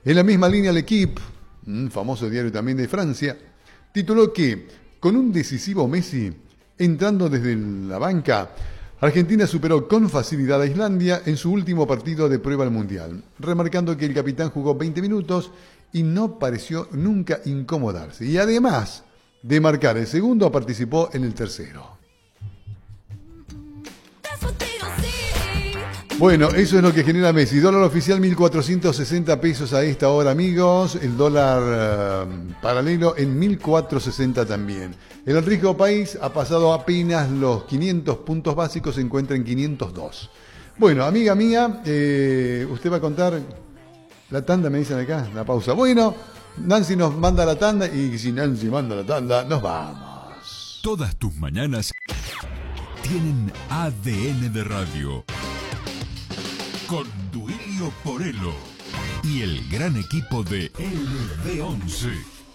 En la misma línea, L'Équipe, famoso diario también de Francia, tituló que, con un decisivo Messi entrando desde la banca, Argentina superó con facilidad a Islandia en su último partido de prueba al Mundial, remarcando que el capitán jugó 20 minutos y no pareció nunca incomodarse. Y además de marcar el segundo, participó en el tercero. Bueno, eso es lo que genera Messi. Dólar oficial 1.460 pesos a esta hora, amigos. El dólar paralelo en 1.460 también. El rico país ha pasado apenas los 500 puntos básicos, se encuentra en 502. Bueno, amiga mía, usted va a contar la tanda, me dicen acá, la pausa. Bueno, Nancy nos manda la tanda y si Nancy manda la tanda, nos vamos. Todas tus mañanas tienen ADN de radio. Con Duilio Porello y el gran equipo de LB11.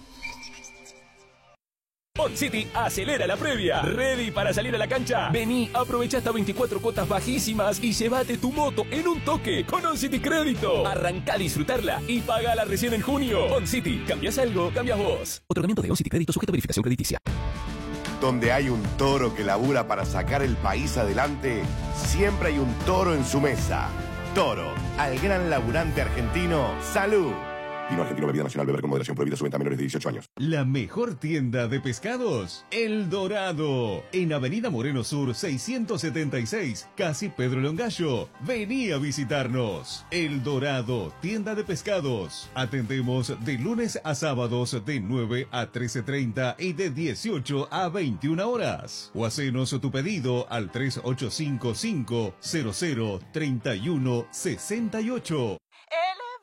OnCity acelera la previa. ¿Ready para salir a la cancha? Vení, aprovecha hasta 24 cuotas bajísimas y llévate tu moto en un toque con OnCity Crédito. Arrancá a disfrutarla y pagala recién en junio. OnCity, ¿cambias algo? Cambias vos. Otorgamiento de OnCity Crédito sujeto a verificación crediticia. Donde hay un toro que labura para sacar el país adelante, siempre hay un toro en su mesa. Toro, al gran laburante argentino, ¡salud! Vino argentino, bebida nacional, beber con moderación, prohibida su venta a menores de 18 años. La mejor tienda de pescados, El Dorado, en Avenida Moreno Sur 676, casi Pedro Longallo. Vení a visitarnos. El Dorado, tienda de pescados. Atendemos de lunes a sábados de 9 a 13:30 y de 18 a 21 horas. O hacenos tu pedido al 3855 00 31 68.